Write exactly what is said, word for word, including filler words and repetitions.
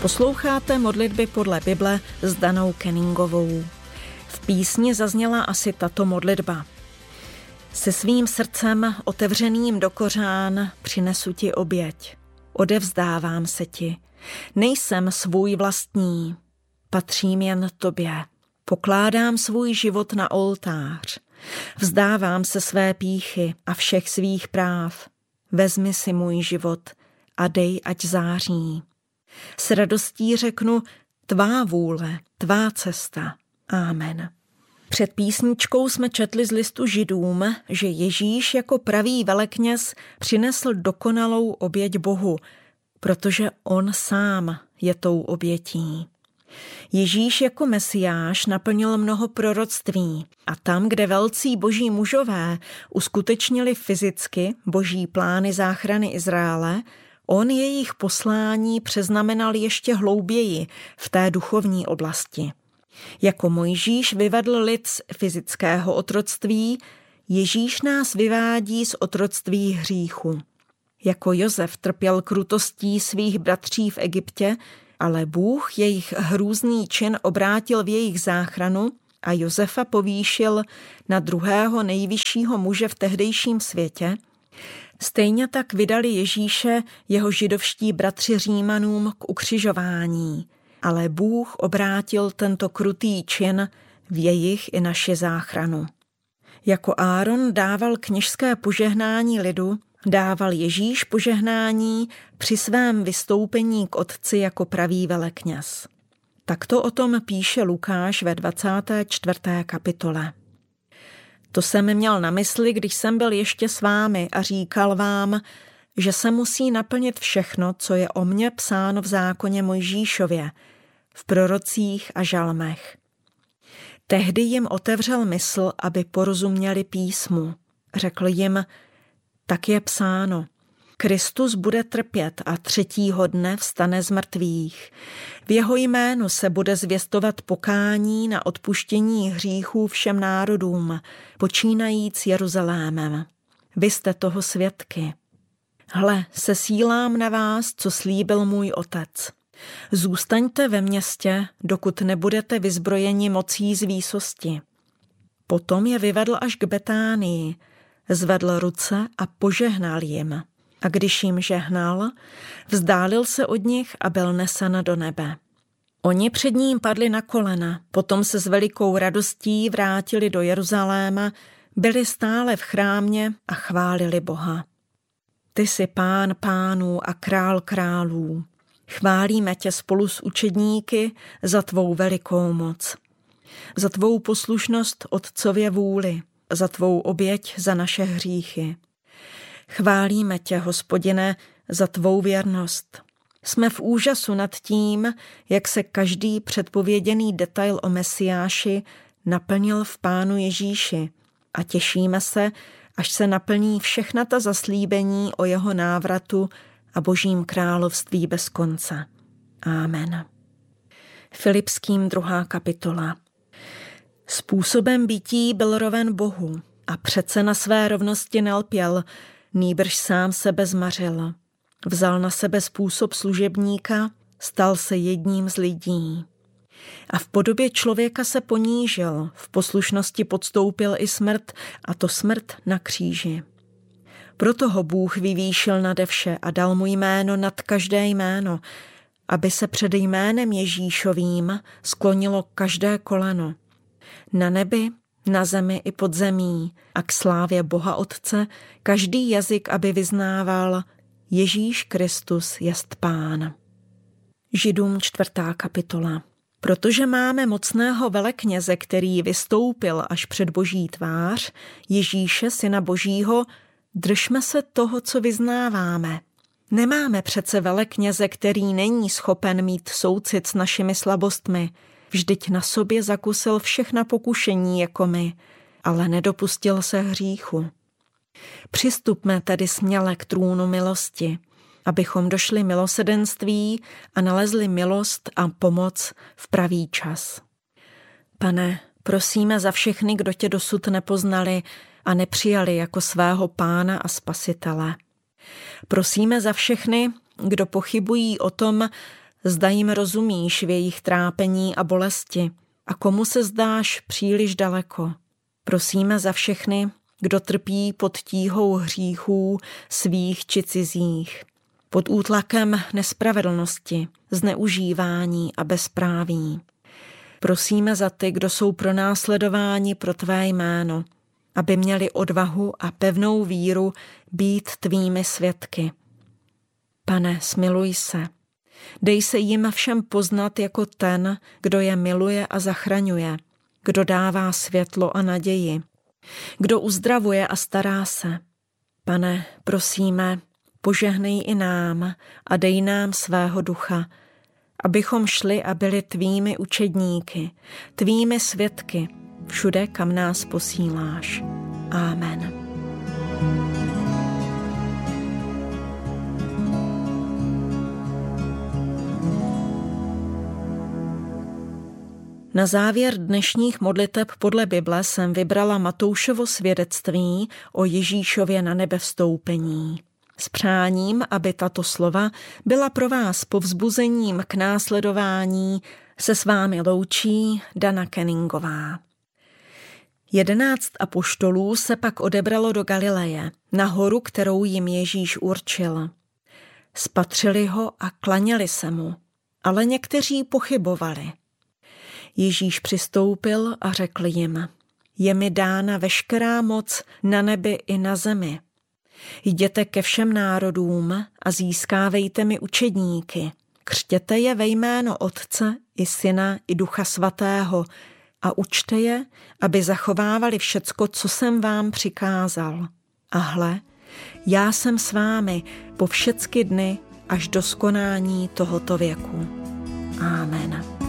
Posloucháte modlitby podle Bible s Danou Kenningovou. V písni zazněla asi tato modlitba. Se svým srdcem otevřeným do kořán přinesu ti oběť. Odevzdávám se ti. Nejsem svůj vlastní. Patřím jen tobě. Pokládám svůj život na oltář. Vzdávám se své pýchy a všech svých práv. Vezmi si můj život a dej, ať září. S radostí řeknu, tvá vůle, tvá cesta. Amen. Před písničkou jsme četli z listu Židům, že Ježíš jako pravý velekněz přinesl dokonalou oběť Bohu, protože on sám je tou obětí. Ježíš jako Mesiáš naplnil mnoho proroctví a tam, kde velcí boží mužové uskutečnili fyzicky boží plány záchrany Izraele, on jejich poslání přeznamenal ještě hlouběji v té duchovní oblasti. Jako Mojžíš vyvedl lid z fyzického otroctví, Ježíš nás vyvádí z otroctví hříchu. Jako Josef trpěl krutostí svých bratří v Egyptě, ale Bůh jejich hrůzný čin obrátil v jejich záchranu a Josefa povýšil na druhého nejvyššího muže v tehdejším světě, stejně tak vydali Ježíše jeho židovští bratři Římanům k ukřižování, ale Bůh obrátil tento krutý čin v jejich i naši záchranu. Jako Áron dával kněžské požehnání lidu, dával Ježíš požehnání při svém vystoupení k Otci jako pravý velekněz. Takto o tom píše Lukáš ve dvacáté čtvrté kapitole. To jsem měl na mysli, když jsem byl ještě s vámi a říkal vám, že se musí naplnit všechno, co je o mně psáno v zákoně Mojžíšově, v prorocích a žalmech. Tehdy jim otevřel mysl, aby porozuměli písmu. Řekl jim, tak je psáno, Kristus bude trpět a třetího dne vstane z mrtvých. V jeho jménu se bude zvěstovat pokání na odpuštění hříchů všem národům, počínajíc Jeruzalémem. Vy jste toho svědky. Hle, sesílám na vás, co slíbil můj otec. Zůstaňte ve městě, dokud nebudete vyzbrojeni mocí z výsosti. Potom je vyvedl až k Betánii, zvedl ruce a požehnal jim. A když jim žehnal, vzdálil se od nich a byl nesen do nebe. Oni před ním padli na kolena, potom se s velikou radostí vrátili do Jeruzaléma, byli stále v chrámě a chválili Boha. Ty jsi Pán pánů a král králů. Chválíme tě spolu s učedníky za tvou velikou moc, za tvou poslušnost Otcově vůli, za tvou oběť za naše hříchy. Chválíme tě, Hospodine, za tvou věrnost. Jsme v úžasu nad tím, jak se každý předpověděný detail o Mesiáši naplnil v Pánu Ježíši a těšíme se, až se naplní všechna ta zaslíbení o jeho návratu a božím království bez konce. Amen. Filipským druhá kapitola. Způsobem bytí byl roven Bohu a přece na své rovnosti nelpěl, nýbrž sám sebe zmařil. Vzal na sebe způsob služebníka, stal se jedním z lidí. A v podobě člověka se ponížil, v poslušnosti podstoupil i smrt, a to smrt na kříži. Proto ho Bůh vyvýšil nade vše a dal mu jméno nad každé jméno, aby se před jménem Ježíšovým sklonilo každé koleno. Na nebi, na zemi i pod zemí a k slávě Boha Otce každý jazyk, aby vyznával Ježíš Kristus jest Pán. Židům čtvrtá kapitola. Protože máme mocného velekněze, který vystoupil až před Boží tvář, Ježíše, Syna Božího, držme se toho, co vyznáváme. Nemáme přece velekněze, který není schopen mít soucit s našimi slabostmi. Vždyť na sobě zakusil všechna pokušení jako my, ale nedopustil se hříchu. Přistupme tedy směle k trůnu milosti, abychom došli milosedenství a nalezli milost a pomoc v pravý čas. Pane, prosíme za všechny, kdo tě dosud nepoznali a nepřijali jako svého Pána a Spasitele. Prosíme za všechny, kdo pochybují o tom, zda jim rozumíš v jejich trápení a bolesti a komu se zdáš příliš daleko. Prosíme za všechny, kdo trpí pod tíhou hříchů svých či cizích, pod útlakem nespravedlnosti, zneužívání a bezpráví. Prosíme za ty, kdo jsou pronásledováni pro tvé jméno, aby měli odvahu a pevnou víru být tvými svědky. Pane, smiluj se. Dej se jim všem poznat jako ten, kdo je miluje a zachraňuje, kdo dává světlo a naději, kdo uzdravuje a stará se. Pane, prosíme, požehnej i nám a dej nám svého ducha, abychom šli a byli tvými učedníky, tvými svědky, všude, kam nás posíláš. Amen. Na závěr dnešních modliteb podle Bible jsem vybrala Matoušovo svědectví o Ježíšově na nebe vstoupení. S přáním, aby tato slova byla pro vás povzbuzením k následování, se s vámi loučí Dana Kenningová. Jedenáct apoštolů se pak odebralo do Galileje, na horu, kterou jim Ježíš určil. Spatřili ho a klaněli se mu, ale někteří pochybovali. Ježíš přistoupil a řekl jim, je mi dána veškerá moc na nebi i na zemi. Jděte ke všem národům a získávejte mi učedníky. Křtěte je ve jméno Otce i Syna i Ducha Svatého a učte je, aby zachovávali všecko, co jsem vám přikázal. A hle, já jsem s vámi po všecky dny až do skonání tohoto věku. Amen.